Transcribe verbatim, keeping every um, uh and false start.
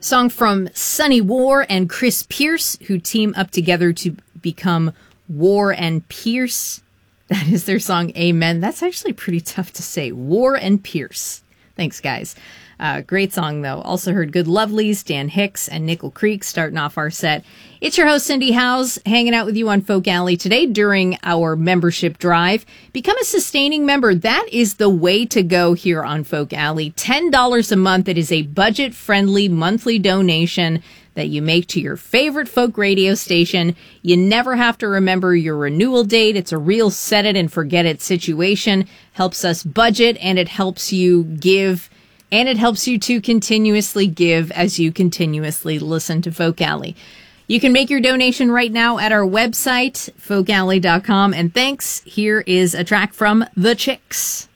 Song from Sunny War and Chris Pierce, who team up together to become War and Pierce. That is their song, Amen. That's actually pretty tough to say. War and Pierce. Thanks, guys. Uh, great song, though. Also heard Good Lovelies, Dan Hicks, and Nickel Creek starting off our set. It's your host, Cindy Howes, hanging out with you on Folk Alley today during our membership drive. Become a sustaining member. That is the way to go here on Folk Alley. ten dollars a month. It is a budget-friendly monthly donation that you make to your favorite folk radio station. You never have to remember your renewal date. It's a real set-it-and-forget-it situation. Helps us budget, and it helps you give... And it helps you to continuously give as you continuously listen to Folk Alley. You can make your donation right now at our website, folk alley dot com. And thanks. Here is a track from The Chicks.